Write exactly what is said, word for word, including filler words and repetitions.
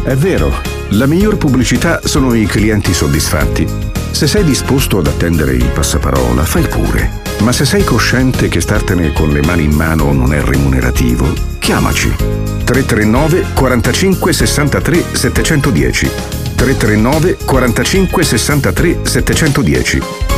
È vero, la miglior pubblicità sono i clienti soddisfatti. Se sei disposto ad attendere il passaparola, fai pure. Ma se sei cosciente che startene con le mani in mano non è remunerativo, chiamaci. tre tre nove quarantacinque sessantatré settecentodieci tre tre nove quarantacinque sessantatré settecentodieci